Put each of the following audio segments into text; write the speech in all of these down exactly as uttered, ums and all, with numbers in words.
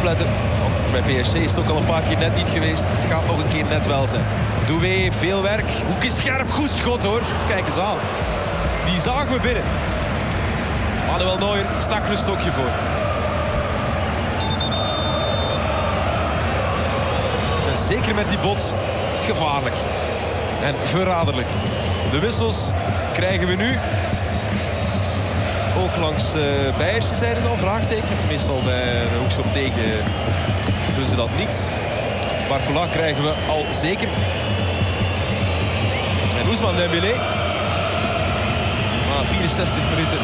opletten. Want bij P S G is het ook al een paar keer net niet geweest. Het gaat nog een keer net wel zijn. Doué, veel werk. Hoek is scherp, goed schot hoor. Kijk eens aan. Die zagen we binnen. Manuel Neuer stak er een stokje voor. En zeker met die bots, gevaarlijk. En verraderlijk. De wissels krijgen we nu. Ook langs uh, Beierse zijde dan, vraagteken. Meestal bij een hoekschop tegen doen ze dat niet. Barcola krijgen we al zeker. En Ousmane Dembélé. Na vierenzestig minuten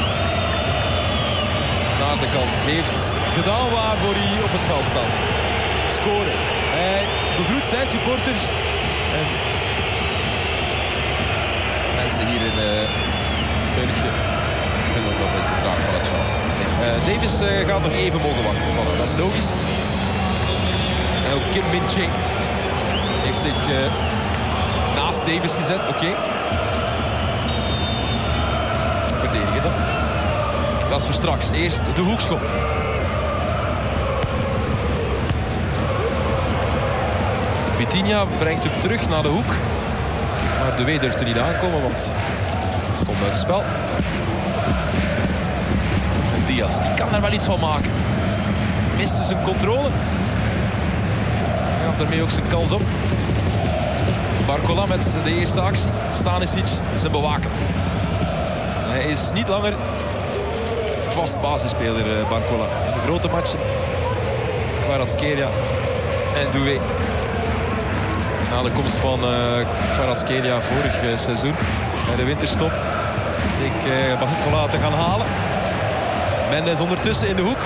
naar de kant. Heeft gedaan waarvoor hij op het veld staat. Scoren. Hij begroet zijn supporters. En mensen hier in uh, München vinden dat hij te traag van het veld gaat. Uh, Davis uh, gaat nog even mogen wachten van hem. Dat is logisch. En ook Kim Min-jae heeft zich uh, naast Davis gezet. Oké. Okay. Verdedigen dan. Dat is voor straks. Eerst de hoekschop. Vitinha brengt hem terug naar de hoek. Maar de Wee durft er niet aankomen, want hij stond buiten spel. En Diaz, die kan er wel iets van maken. Miste zijn controle. Hij gaf daarmee ook zijn kans op. Barcola met de eerste actie. Stanisic, zijn bewaker. Hij is niet langer vast basisspeler, Barcola. In de grote matchen. Kvaratskhelia en Doué. Na de komst van uh, Kvaratskhelia vorig uh, seizoen bij de winterstop. Ik uh, Barcola te gaan halen. Mendes ondertussen in de hoek.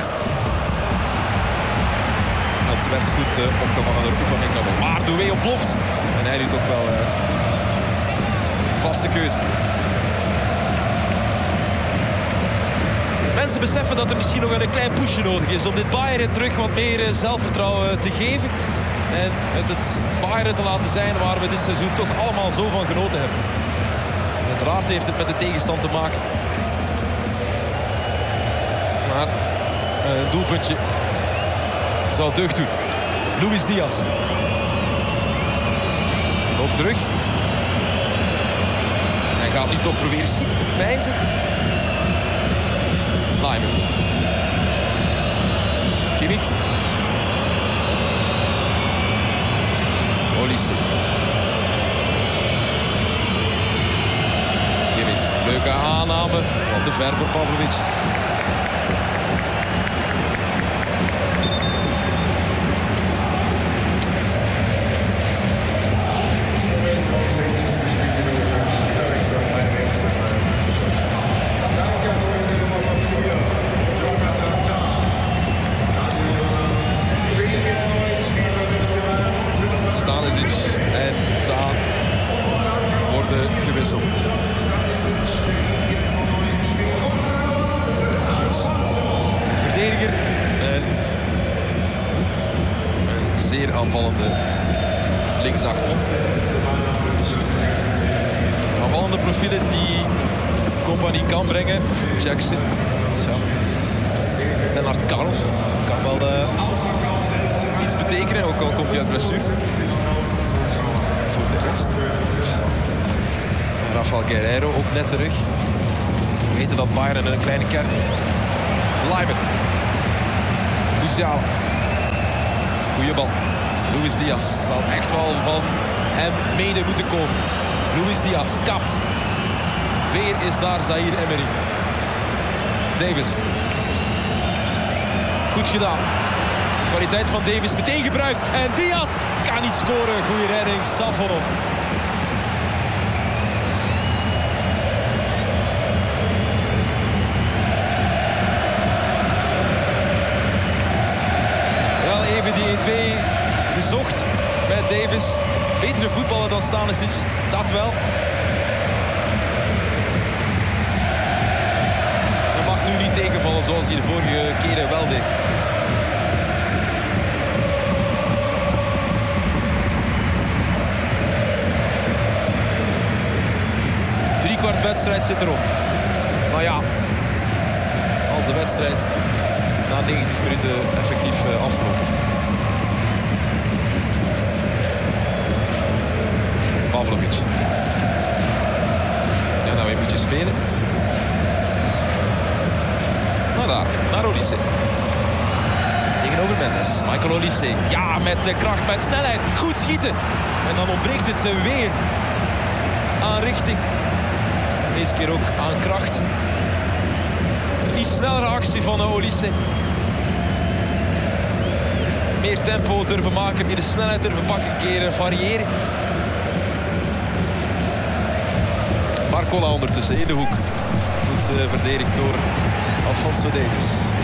Dat werd goed uh, opgevangen door Upamecano. Maar Doué ontploft. En hij nu toch wel uh, vaste keuze. Mensen beseffen dat er misschien nog een klein pushje nodig is om dit Bayern terug wat meer uh, zelfvertrouwen te geven. En het het Bayern te laten zijn waar we dit seizoen toch allemaal zo van genoten hebben. En uiteraard heeft het met de tegenstand te maken. Maar een doelpuntje zal deugd doen. Luis Diaz. Loopt terug. Hij gaat nu toch proberen schieten. Veinzen. Laimer. Kimmich. Olise. Kimmich. Leuke aanname. Wat te ver voor Pavlovic. Stanisic en Taan worden gewisseld. Dus een verdediger en een zeer aanvallende linksachter. Aanvallende profielen die Compagnie kan brengen. Jackson. Tja. Lennart Karl kan wel uh, iets betekenen, ook al komt hij uit blessure. En voor de rest. Rafael Guerreiro ook net terug. We weten dat Bayern een kleine kern heeft. Laimer. Musiala. Goeie bal. Luis Diaz zal echt wel van hem mede moeten komen. Luis Diaz kapt. Weer is daar Zaïre Emery. Davis. Goed gedaan. De kwaliteit van Davis meteen gebruikt. En Diaz kan niet scoren. Goeie redding. Safonov. Wel even die een-twee gezocht met Davis. Betere voetballer dan Stanisic. Dat wel. Hij mag nu niet tegenvallen zoals hij de vorige keren wel deed. Drie kwart wedstrijd zit erop. Nou ja, als de wedstrijd na negentig minuten effectief uh, afgelopen is. Pavlovic. Ja, nou weer moet je spelen. Nou daar, naar Olise. Tegenover Mendes. Michael Olise. Ja, met uh, kracht, met snelheid. Goed schieten. En dan ontbreekt het uh, weer aan richting. En deze keer ook aan kracht. Een iets snellere actie van uh, Olise. Meer tempo durven maken, meer de snelheid durven pakken, een keer uh, variëren. Barcola ondertussen in de hoek. Goed uh, verdedigd door Alphonso Davies.